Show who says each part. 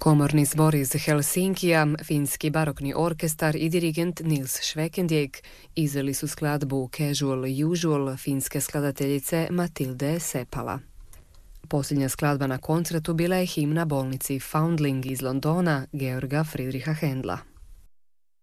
Speaker 1: Komorni zbor iz Helsinkija, finski barokni orkestar i dirigent Nils Schwekendijk izveli su skladbu Casual Usual finske skladateljice Matilde Sepala. Posljednja skladba na koncertu bila je himna bolnici Foundling iz Londona Georga Friedricha Händla.